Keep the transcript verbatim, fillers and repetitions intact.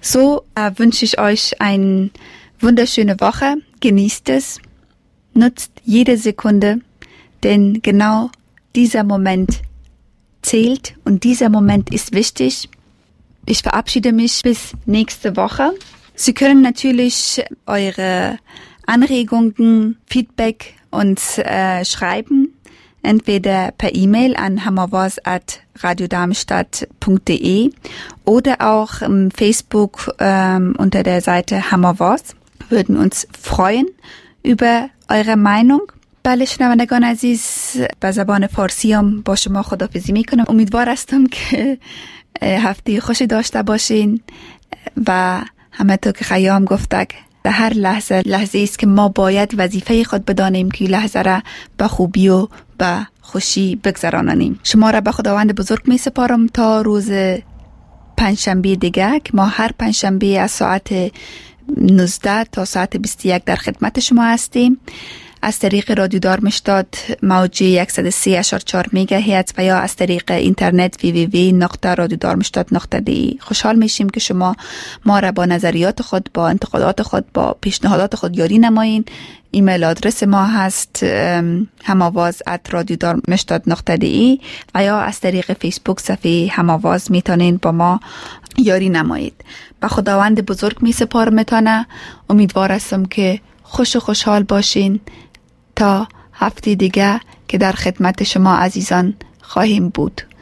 So äh, wünsche ich euch eine wunderschöne Woche. Genießt es. Nutzt jede Sekunde, denn genau dieser Moment zählt und dieser Moment ist wichtig. Ich verabschiede mich bis nächste Woche. Sie können natürlich eure Anregungen, Feedback uns äh, schreiben, entweder per E-Mail an hammerwas at radiodarmstadt punkt de oder auch im Facebook ähm, unter der Seite Hammerwas. Wir würden uns freuen über eure مینونگ. بله شنوندگان عزیز، به زبان فارسی هم با شما خداحافظی میکنم. امیدوار هستم که هفته خوشی داشته باشین و همه تو که خیام گفته در هر لحظه لحظه است که ما باید وظیفه خود بدانیم که لحظه را به خوبی و به خوشی بگذرانیم. شما را به خداوند بزرگ می سپارم تا روز پنجشنبه دیگه که ما هر پنجشنبه از ساعت نوزده تا ساعت بیست و یک در خدمت شما هستیم از طریق رادیو دارمشتات موج صد و سه و چهار مگاهرتز و یا از طریق اینترنت دبلیو دبلیو دبلیو نقطه رادیو دارمشتات نقطه دی. خوشحال میشیم که شما ما را با نظریات خود، با انتقادات خود، با پیشنهادات خود یاری نمایین. ایمیل آدرس ما هست هماواز ات رادیو دارمشتات نقطه دی و یا از طریق فیسبوک صفحه هماواز میتونین با ما یاری نمایید. با خداوند بزرگ می سپارمتانه. امیدوار هستم که خوش و خوشحال باشین تا هفته دیگه که در خدمت شما عزیزان خواهیم بود.